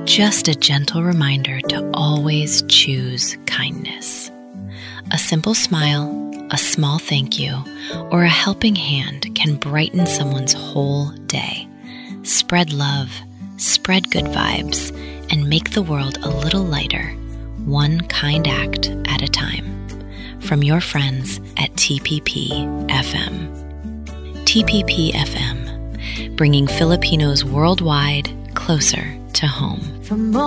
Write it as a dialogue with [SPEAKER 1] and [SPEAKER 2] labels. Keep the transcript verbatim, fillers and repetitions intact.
[SPEAKER 1] just a gentle reminder to always choose kindness. A simple smile, a small thank you, or a helping hand can brighten someone's whole day. Spread love, spread good vibes, and make the world a little lighter, one kind act at a time. From your friends at T P P F M. T P P F M, bringing Filipinos worldwide closer to home.
[SPEAKER 2] For more